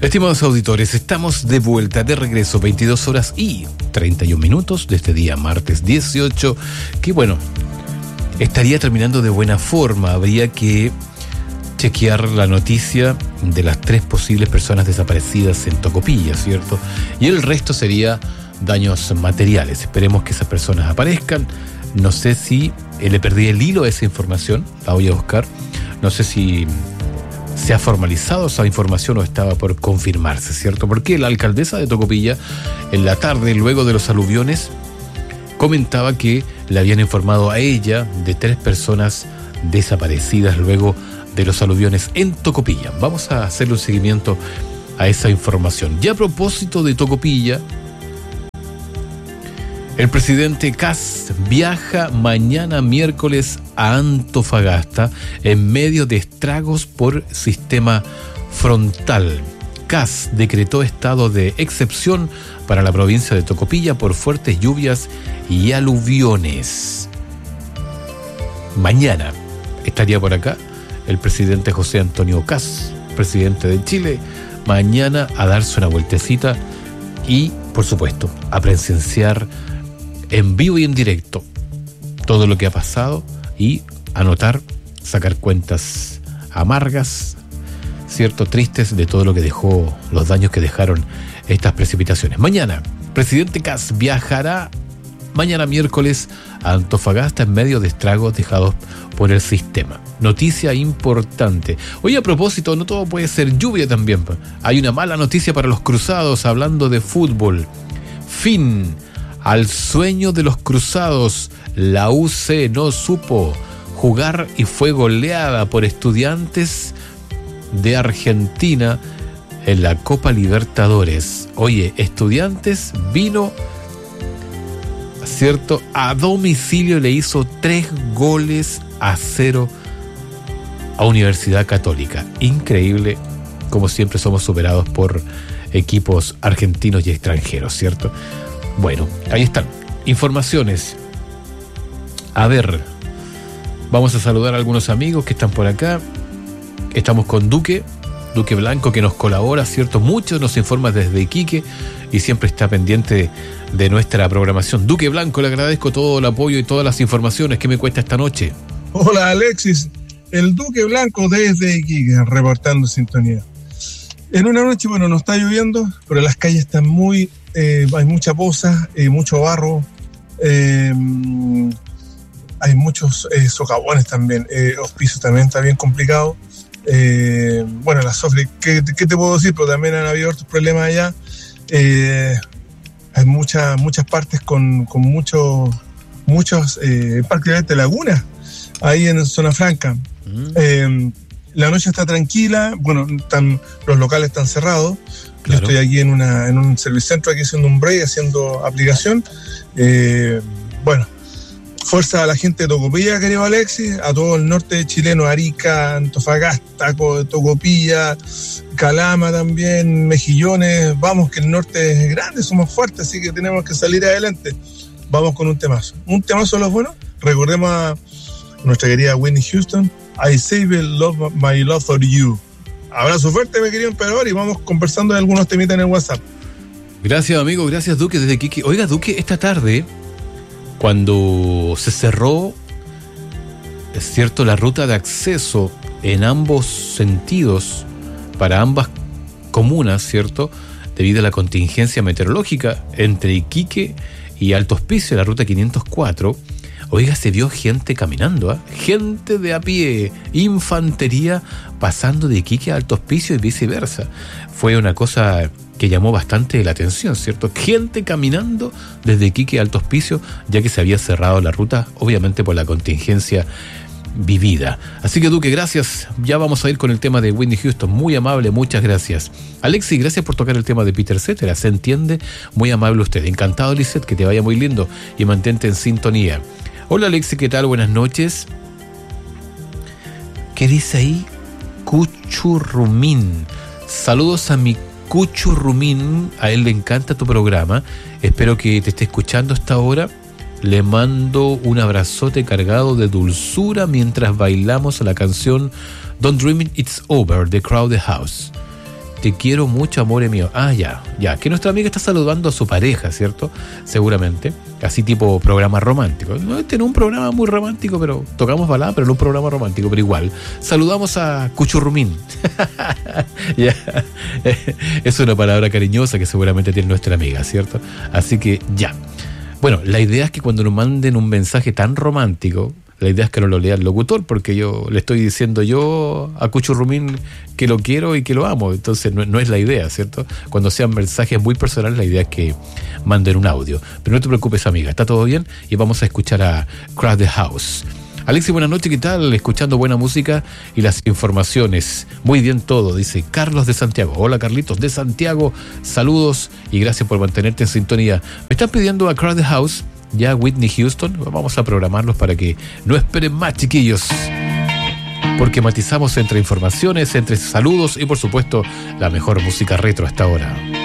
Estimados auditores, estamos de vuelta, de regreso, 22 horas y 31 minutos de este día, martes 18, que bueno, estaría terminando de buena forma. Habría que chequear la noticia de las 3 posibles personas desaparecidas en Tocopilla, ¿cierto? Y el resto sería daños materiales. Esperemos que esas personas aparezcan. No sé si le perdí el hilo a esa información, la voy a buscar. No sé si se ha formalizado esa información o estaba por confirmarse, ¿cierto? Porque la alcaldesa de Tocopilla, en la tarde, luego de los aluviones, comentaba que le habían informado a ella de 3 personas desaparecidas luego de los aluviones en Tocopilla. Vamos a hacerle un seguimiento a esa información. Y a propósito de Tocopilla, el presidente Kast viaja mañana miércoles a Antofagasta en medio de estragos por sistema frontal. Kast decretó estado de excepción para la provincia de Tocopilla por fuertes lluvias y aluviones. Mañana estaría por acá el presidente José Antonio Kast, presidente de Chile, mañana a darse una vueltecita y, por supuesto, a presenciar en vivo y en directo todo lo que ha pasado y anotar, sacar cuentas amargas, cierto, tristes de todo lo que dejó, los daños que dejaron estas precipitaciones. Mañana, presidente Kast viajará mañana miércoles a Antofagasta en medio de estragos dejados por el sistema. Noticia importante. Hoy, a propósito, no todo puede ser lluvia también. Hay una mala noticia para los cruzados, hablando de fútbol. Fin al sueño de los cruzados. La UC no supo jugar y fue goleada por Estudiantes de Argentina en la Copa Libertadores. Oye, Estudiantes vino, ¿cierto?, a domicilio, le hizo 3-0 a Universidad Católica. Increíble, como siempre somos superados por equipos argentinos y extranjeros, ¿cierto? Bueno, ahí están informaciones. A ver, vamos a saludar a algunos amigos que están por acá. Estamos con Duque Blanco, que nos colabora, ¿cierto? Muchos nos informa desde Iquique y siempre está pendiente de nuestra programación. Duque Blanco, le agradezco todo el apoyo y todas las informaciones. ¿Qué me cuesta esta noche? Hola, Alexis. El Duque Blanco desde Iquique, reportando sintonía. En una noche, bueno, no está lloviendo, pero las calles están muy... hay mucha poza, mucho barro, hay muchos socavones también, Hospicio también está bien complicado. Bueno, la Sofri, ¿qué te puedo decir? Pero también han habido otros problemas allá. Hay muchas partes con muchos prácticamente lagunas ahí en Zona Franca. La noche está tranquila, bueno, los locales están cerrados. Claro. Yo estoy aquí en un servicentro, aquí haciendo un break, haciendo aplicación. Bueno, fuerza a la gente de Tocopilla, querido Alexis, a todo el norte chileno, Arica, Antofagasta, Tocopilla, Calama también, Mejillones. Vamos, que el norte es grande, somos fuertes, así que tenemos que salir adelante. Vamos con un temazo. Un temazo de los buenos. Recordemos a nuestra querida Whitney Houston, I Save My Love For You. Abrazo fuerte, mi querido emperador, y vamos conversando de algunos temitas en el WhatsApp. Gracias, amigo, gracias, Duque, desde Kiki. Oiga, Duque, esta tarde, cuando se cerró, es cierto, la ruta de acceso en ambos sentidos para ambas comunas, ¿cierto?, debido a la contingencia meteorológica entre Iquique y Alto Hospicio, la ruta 504, oiga, se vio gente caminando, ¿eh? Gente de a pie, infantería pasando de Iquique a Alto Hospicio y viceversa. Fue una cosa que llamó bastante la atención, ¿cierto? Gente caminando desde Iquique a Alto Hospicio, ya que se había cerrado la ruta, obviamente por la contingencia vivida. Así que, Duque, gracias. Ya vamos a ir con el tema de Whitney Houston. Muy amable, muchas gracias. Alexis, gracias por tocar el tema de Peter Cetera. Se entiende, muy amable usted. Encantado, Lisette, que te vaya muy lindo y mantente en sintonía. Hola, Alexis, ¿qué tal? Buenas noches. ¿Qué dice ahí? Cuchurrumín. Saludos a mi Cuchurrumín. A él le encanta tu programa. Espero que te esté escuchando hasta ahora. Le mando un abrazote cargado de dulzura mientras bailamos la canción Don't Dream It's Over de Crowded House. te quiero mucho, amore mío. Ah, ya, que nuestra amiga está saludando a su pareja, ¿cierto? Seguramente, así tipo programa romántico. No, este no es un programa muy romántico, pero tocamos balada, pero no un programa romántico, pero igual. Saludamos a Cuchurrumín. Ya. Es una palabra cariñosa que seguramente tiene nuestra amiga, ¿cierto? Así que ya. Bueno, la idea es que cuando nos manden un mensaje tan romántico, la idea es que no lo lea el locutor, porque yo le estoy diciendo yo a Cuchurrumín que lo quiero y que lo amo. Entonces no es la idea, ¿cierto? Cuando sean mensajes muy personales, la idea es que manden un audio. Pero no te preocupes, amiga, está todo bien y vamos a escuchar a Crash the House. Alexis, buenas noches, ¿qué tal? Escuchando buena música y las informaciones. Muy bien todo, dice Carlos de Santiago. Hola, Carlitos de Santiago. Saludos y gracias por mantenerte en sintonía. Me están pidiendo a Crash the House, ya Whitney Houston. Vamos a programarlos para que no esperen más, chiquillos. Porque matizamos entre informaciones, entre saludos y, por supuesto, la mejor música retro hasta ahora.